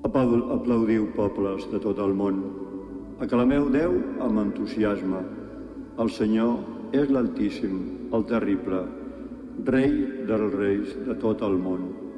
Aplaudiu, pobles de tot el món. Aclameu Déu amb entusiasme. El Senyor és l'Altíssim, el Terrible, Rei dels reis de tot el món.